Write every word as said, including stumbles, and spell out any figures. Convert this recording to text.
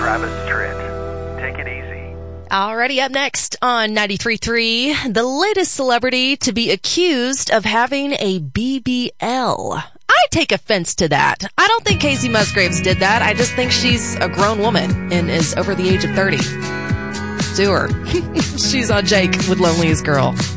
Travis Tritt. Take it easy. Alrighty, up next on ninety-three point three, the latest celebrity to be accused of having a B B L. I take offense to that. I don't think Casey Musgraves did that. I just think she's a grown woman and is over the age of thirty. Sue her. She's on Jake with Loneliest Girl.